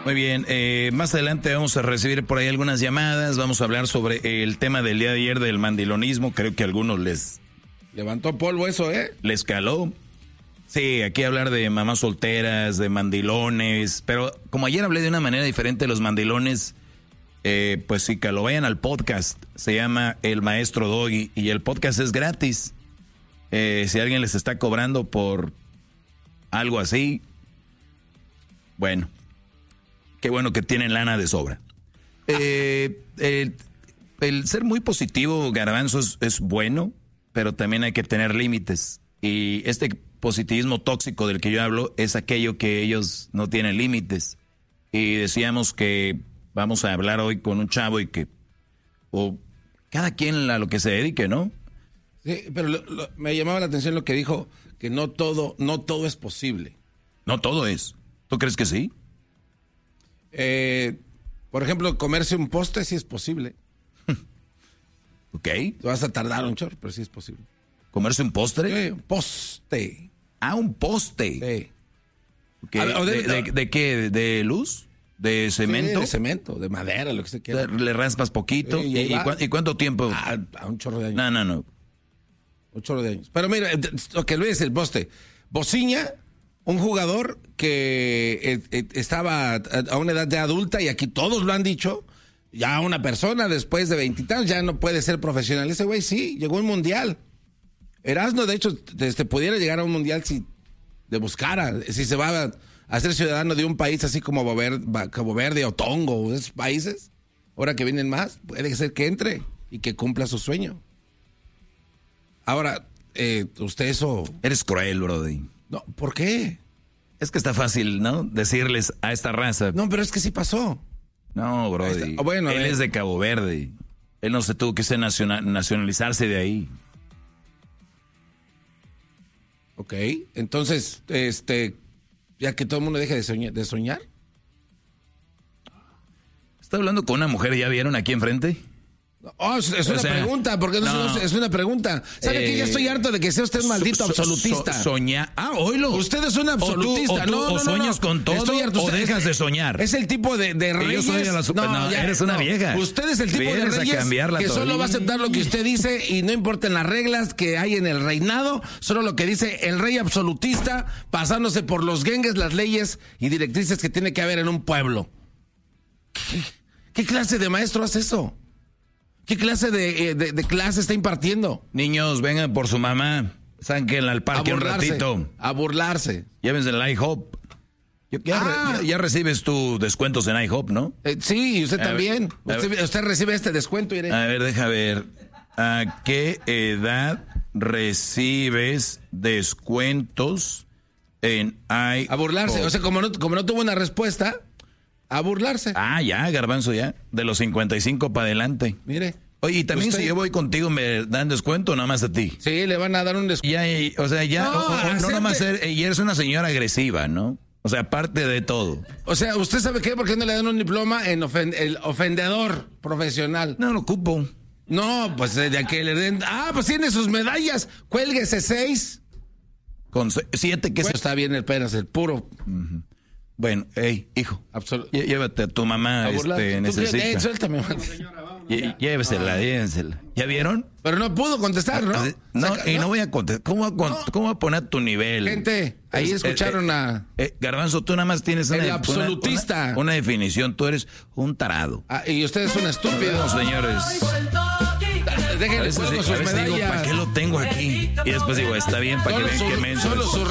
Muy bien, más adelante vamos a recibir por ahí algunas llamadas, vamos a hablar sobre el tema del día de ayer del mandilonismo, creo que a algunos les... Levantó polvo eso, Les caló. Sí, aquí hablar de mamás solteras, de mandilones, pero como ayer hablé de una manera diferente de los mandilones, pues sí, que lo vayan al podcast, se llama El Maestro Doggy y el podcast es gratis. Si alguien les está cobrando por algo así, bueno, qué bueno que tienen lana de sobra. El ser muy positivo, Garbanzo, es bueno, pero también hay que tener límites. Y este positivismo tóxico del que yo hablo es aquello que ellos no tienen límites. Y decíamos que vamos a hablar hoy con un chavo y que cada quien a lo que se dedique, ¿no? Sí, pero me llamaba la atención lo que dijo, que no todo es posible. No todo es. ¿Tú crees que sí? Por ejemplo, comerse un postre sí es posible. Ok. Te vas a tardar un chorro, pero sí es posible. ¿Comerse un postre? Un poste. Ah, un poste. Sí. Okay. ¿De qué? ¿De luz? ¿De cemento? Sí, de cemento, de madera, lo que se quiera. Le raspas poquito. ¿Y cuánto tiempo? A un chorro de años. No. Un chorro de años. Pero mira, lo que Luis, el poste. Bociña, un jugador que estaba a una edad ya adulta, y aquí todos lo han dicho, ya una persona después de 20 y tantos ya no puede ser profesional. Ese güey sí, llegó a un mundial. Erasmo, de hecho, pudiera llegar a un mundial si le buscara, si se va a ser ciudadano de un país así como Cabo Verde o Tongo, esos países, ahora que vienen más, puede ser que entre y que cumpla su sueño. Ahora, usted eso... Eres cruel, brody. No, ¿por qué? Es que está fácil, ¿no? Decirles a esta raza. No, pero es que sí pasó. No, brody. Bueno, él es de Cabo Verde. Él no se tuvo que nacionalizarse de ahí. Ok, entonces, ya que todo el mundo deje de soñar. ¿Está hablando con una mujer, ya vieron aquí enfrente? Oh, es una pregunta, porque es una pregunta. ¿Sabe que ya estoy harto de que sea usted un maldito absolutista? Soñar. Oílo. Usted es un absolutista. O sueñas con todo o dejas de soñar. Es el tipo de reyes. Yo soy de la eres una vieja. Usted es el tipo de reyes que solo va a aceptar lo que usted dice y no importan las reglas que hay en el reinado, solo lo que dice el rey absolutista, pasándose por los guengues, las leyes y directrices que tiene que haber en un pueblo. ¿Qué clase de maestro hace eso? ¿Qué clase de clase está impartiendo? Niños, vengan por su mamá. Sáquenla al parque un ratito. A burlarse. Llévense el IHOP. Ya recibes tus descuentos en IHOP, ¿no? Sí, y usted también. Usted recibe este descuento, Irene. A ver, deja ver. ¿A qué edad recibes descuentos en IHOP? A burlarse. O sea, como no tuvo una respuesta... A burlarse. Ya, Garbanzo, ya. De los 55 para adelante. Mire. Oye, y también si yo voy contigo, ¿me dan descuento o nada más a ti? Sí, le van a dar un descuento. No nada más y eres una señora agresiva, ¿no? O sea, aparte de todo. O sea, ¿usted sabe qué? ¿Por qué no le dan un diploma en el ofendedor profesional? No lo ocupo. No, pues de que le den... pues tiene sus medallas. Cuélguese 6. Con 7 que... Está bien el penas, el puro... Uh-huh. Bueno, hijo, llévate a tu mamá, necesita. Suéltame. Llévesela. ¿Ya vieron? Pero no pudo contestar, ¿no? No voy a contestar. ¿Cómo voy a poner tu nivel? Gente, ahí escucharon a... Garbanzo, tú nada más tienes el absolutista. Una definición, tú eres un tarado. Y usted es un estúpido. No, señores. Déjenle fuego sus medallas. Digo, ¿para qué lo tengo aquí? Y después digo, está bien, para que vean que menso.